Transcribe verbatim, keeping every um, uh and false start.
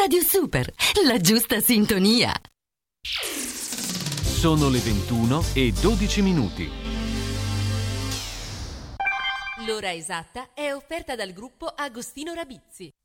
Radio Super, la giusta sintonia. Sono le ventuno e dodici minuti. L'ora esatta è offerta dal gruppo Agostino Rabizzi.